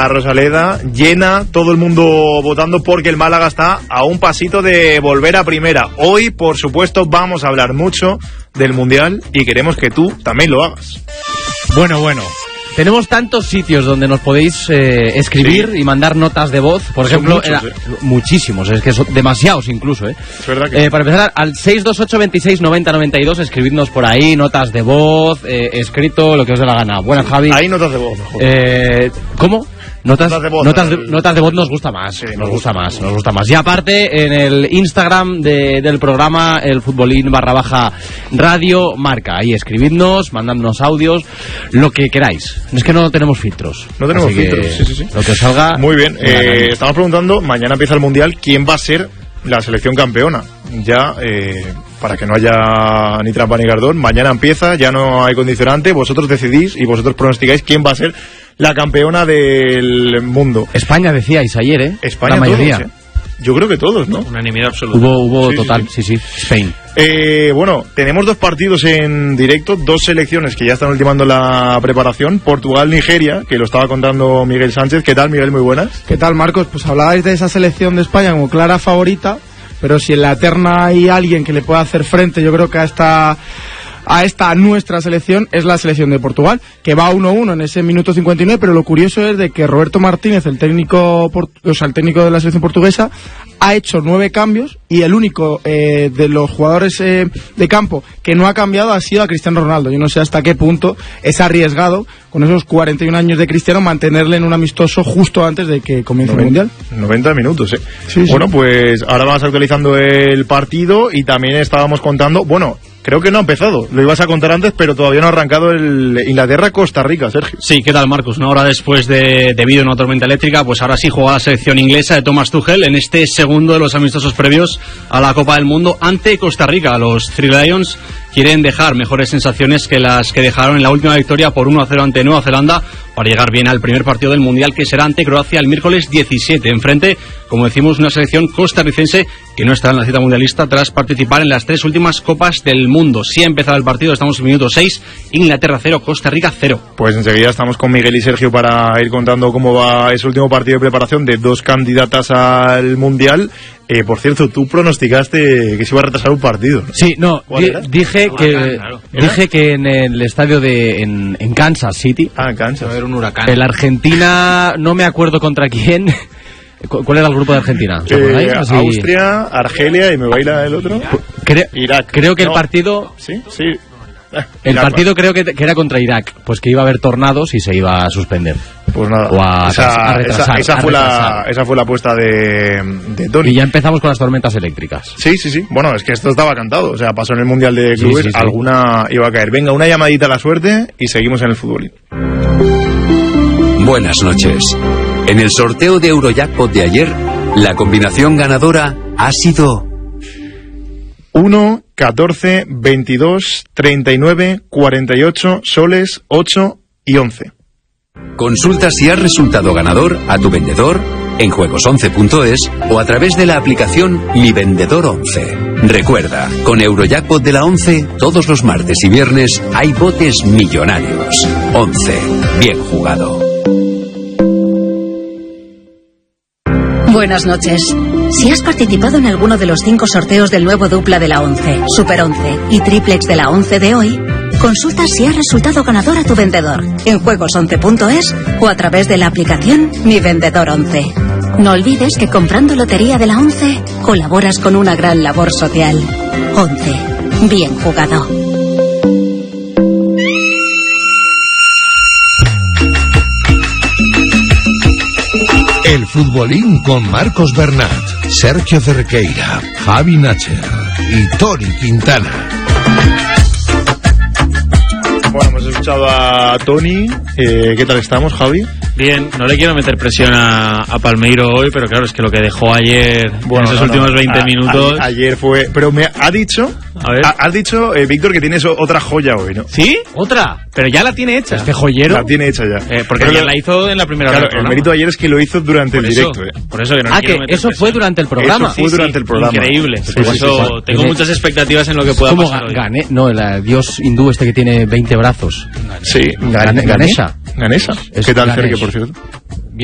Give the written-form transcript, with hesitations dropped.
la Rosaleda llena, todo el mundo votando porque el Málaga está a un pasito de volver a primera. Hoy, por supuesto, vamos a hablar mucho del Mundial y queremos que tú también lo hagas. Bueno. Tenemos tantos sitios donde nos podéis escribir y mandar notas de voz. Por ejemplo, muchísimos, es que son demasiados incluso. Es verdad que... para empezar, al 628 26 90 92, escribidnos por ahí, notas de voz, escrito, lo que os dé la gana. Buenas, Javi. Hay notas de voz, mejor. ¿Cómo? Notas de voz. Notas de voz nos gusta más. Sí, nos gusta más. Y aparte, en el Instagram del programa, el futbolín _radio marca. Ahí escribidnos, mandadnos audios, lo que queráis. Es que no tenemos filtros. No tenemos filtros, sí. Lo que os salga. Muy bien. Estamos preguntando, mañana empieza el Mundial, ¿quién va a ser la selección campeona? Ya, para que no haya ni trampa ni cardón, mañana empieza, ya no hay condicionante, vosotros decidís y vosotros pronosticáis quién va a ser la campeona del mundo. España decíais ayer, ¿eh? España, la mayoría. Todos, Yo creo que todos, ¿no? Unanimidad absoluta. Hubo total, sí. Spain. Bueno, tenemos 2 partidos en directo, 2 selecciones que ya están ultimando la preparación. Portugal-Nigeria, que lo estaba contando Miguel Sánchez. ¿Qué tal, Miguel? Muy buenas. ¿Qué tal, Marcos? Pues hablabais de esa selección de España como clara favorita, pero si en la terna hay alguien que le pueda hacer frente, yo creo que a esta nuestra selección, es la selección de Portugal, que va 1-1 en ese minuto 59, pero lo curioso es de que Roberto Martínez, el técnico de la selección portuguesa, ha hecho 9 cambios y el único de los jugadores de campo que no ha cambiado ha sido a Cristiano Ronaldo. Yo no sé hasta qué punto es arriesgado, con esos 41 años de Cristiano, mantenerle en un amistoso justo antes de que comience el Mundial. 90 minutos, Sí. Bueno, pues ahora vamos actualizando el partido y también estábamos contando, creo que no ha empezado, lo ibas a contar antes, pero todavía no ha arrancado el Inglaterra-Costa Rica, Sergio. Sí, ¿qué tal, Marcos? Una hora después debido a una tormenta eléctrica, pues ahora sí juega la selección inglesa de Thomas Tuchel en este segundo de los amistosos previos a la Copa del Mundo ante Costa Rica. Los Three Lions quieren dejar mejores sensaciones que las que dejaron en la última victoria por 1-0 ante Nueva Zelanda para llegar bien al primer partido del Mundial, que será ante Croacia el miércoles 17. Enfrente, como decimos, una selección costarricense que no está en la cita mundialista tras participar en las 3 últimas Copas del Mundo. Sí ha empezado el partido, estamos en minuto 6, Inglaterra 0, Costa Rica 0. Pues enseguida estamos con Miguel y Sergio para ir contando cómo va ese último partido de preparación de 2 candidatas al Mundial. Por cierto, tú pronosticaste que se iba a retrasar un partido, ¿no? Sí, dije que en el estadio en Kansas City. En Kansas. Va a haber un huracán. En la Argentina, no me acuerdo contra quién. ¿Cuál era el grupo de Argentina? Austria, Argelia y me baila el otro. Irak. Creo que el partido... Sí. El partido creo que era contra Irak, pues que iba a haber tornados y se iba a suspender. Pues nada, o a retrasar. Esa fue la apuesta de Tony. Y ya empezamos con las tormentas eléctricas. Sí. Bueno, es que esto estaba cantado. O sea, pasó en el Mundial de Clubes, sí. Alguna iba a caer. Venga, una llamadita a la suerte y seguimos en el fútbol. Buenas noches. En el sorteo de Eurojackpot de ayer, la combinación ganadora ha sido 1, 14, 22, 39, 48, soles, 8 y 11. Consulta si has resultado ganador a tu vendedor en juegos11.es o a través de la aplicación Mi Vendedor 11. Recuerda, con Eurojackpot de la 11, todos los martes y viernes hay botes millonarios. 11. Bien jugado. Buenas noches. Si has participado en alguno de los 5 sorteos del nuevo dupla de la 11, Super 11 y Triplex de la 11 de hoy, consulta si has resultado ganador a tu vendedor en juegos11.es o a través de la aplicación Mi Vendedor 11. No olvides que comprando lotería de la 11 colaboras con una gran labor social. 11. Bien jugado. El futbolín con Marcos Bernat, Sergio Cerqueira, Javi Nacher y Tony Quintana. Bueno, hemos escuchado a Tony. ¿Qué tal estamos, Javi? Bien, no le quiero meter presión a Palmeiro hoy, pero claro, es que lo que dejó ayer en esos últimos 20 minutos... Ayer fue... Pero me ha dicho... A ver. Has dicho, Víctor, que tienes otra joya hoy, ¿no? ¿Sí? ¿Otra? Pero ya la tiene hecha. Este joyero... La tiene hecha ya. Porque ayer la hizo en la primera hora del programa. El mérito ayer es que lo hizo durante el directo. Por eso que no quiero meter eso presión. Fue durante el programa. Eso fue durante el programa. Increíble. Por eso tengo muchas expectativas en lo que pueda pasar hoy. No, el dios hindú este que tiene 20 brazos. Sí. Ganesha. ¿Qué tal, Sergio, por cierto?